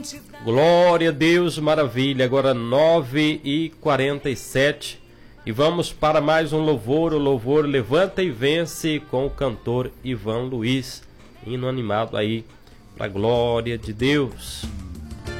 Glória a Deus, maravilha. Agora 9h47 e vamos para mais um louvor. O louvor Levanta e Vence com o cantor Ivan Luiz. Hino animado aí para a glória de Deus.